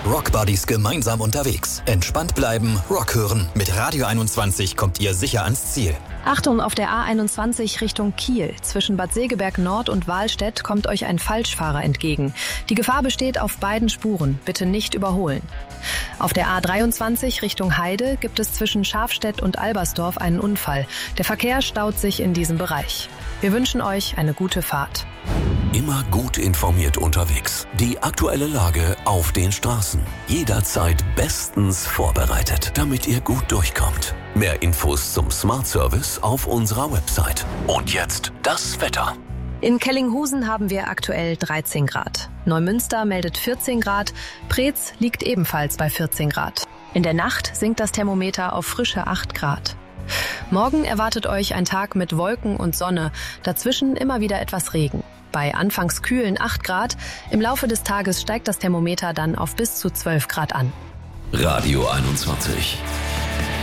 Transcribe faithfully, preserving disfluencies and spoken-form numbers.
Rockbuddies gemeinsam unterwegs. Entspannt bleiben, Rock hören. Mit Radio einundzwanzig kommt ihr sicher ans Ziel. Achtung, auf der A einundzwanzig Richtung Kiel. Zwischen Bad Segeberg Nord und Wahlstedt kommt euch ein Falschfahrer entgegen. Die Gefahr besteht auf beiden Spuren. Bitte nicht überholen. Auf der A dreiundzwanzig Richtung Heide gibt es zwischen Schafstedt und Albersdorf einen Unfall. Der Verkehr staut sich in diesem Bereich. Wir wünschen euch eine gute Fahrt. Immer gut informiert unterwegs. Die aktuelle Lage auf den Straßen. Jederzeit bestens vorbereitet, damit ihr gut durchkommt. Mehr Infos zum Smart Service auf unserer Website. Und jetzt das Wetter. In Kellinghusen haben wir aktuell dreizehn Grad. Neumünster meldet vierzehn Grad. Preetz liegt ebenfalls bei vierzehn Grad. In der Nacht sinkt das Thermometer auf frische acht Grad. Morgen erwartet euch ein Tag mit Wolken und Sonne. Dazwischen immer wieder etwas Regen. Bei anfangs kühlen acht Grad. Im Laufe des Tages steigt das Thermometer dann auf bis zu zwölf Grad an. Radio einundzwanzig.